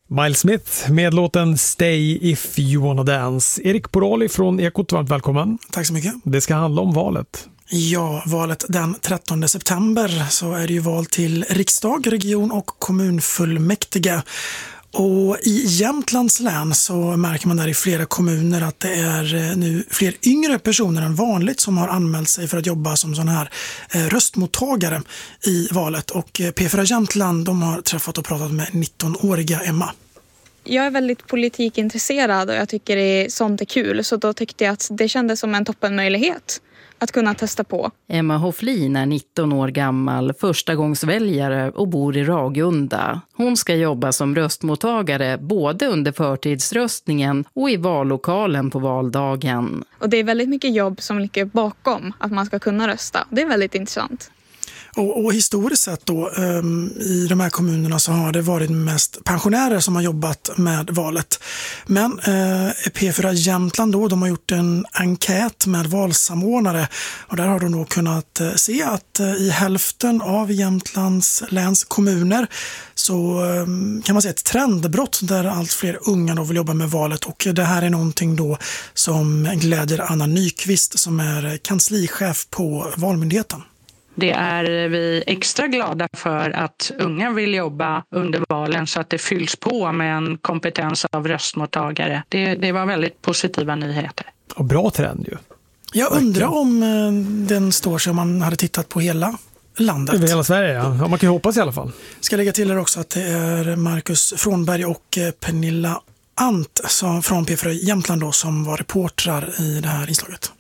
Miles Smith med låten Stay If You Wanna Dance. Erik Porali från Ekot, varmt välkommen. Tack så mycket. Det ska handla om valet. Ja, valet den 13 september så är det ju val till riksdag, region och kommunfullmäktige. Och i Jämtlands län så märker man där i flera kommuner att det är nu fler yngre personer än vanligt som har anmält sig för att jobba som sån här röstmottagare i valet. Och P4 Jämtland, de har träffat och pratat med 19-åriga Emma. Jag är väldigt politikintresserad och jag tycker sånt är kul, så då tyckte jag att det kändes som en toppenmöjlighet att kunna testa på. Emma Hofflin är 19 år gammal, förstagångsväljare och bor i Ragunda. Hon ska jobba som röstmottagare både under förtidsröstningen och i vallokalen på valdagen. Och det är väldigt mycket jobb som ligger bakom att man ska kunna rösta. Det är väldigt intressant. Och historiskt sett då i de här kommunerna så har det varit mest pensionärer som har jobbat med valet. Men P4 Jämtland då, de har gjort en enkät med valsamordnare och där har de då kunnat se att i hälften av Jämtlands läns kommuner så kan man säga ett trendbrott där allt fler unga då vill jobba med valet, och det här är någonting då som glädjer Anna Nyqvist som är kanslichef på Valmyndigheten. Det är vi extra glada för att unga vill jobba under valen så att det fylls på med en kompetens av röstmottagare. Det var väldigt positiva nyheter. Och bra trend ju. Jag undrar om den står sig om man hade tittat på hela landet. Över hela Sverige, ja. Man kan ju hoppas i alla fall. Ska lägga till er också att det är Marcus Frånberg och Pernilla Ant från P4 Jämtland då, som var reportrar i det här inslaget.